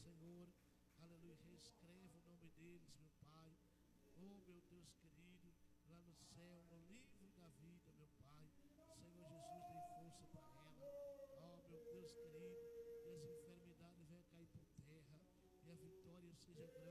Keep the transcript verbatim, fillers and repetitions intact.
Senhor, aleluia, reescreva o nome deles, meu Pai. Oh, meu Deus querido, lá no céu, no livro da vida, meu Pai. Senhor Jesus, dê força para ela. Oh, meu Deus querido, que essa enfermidade venha cair por terra e a vitória seja grande.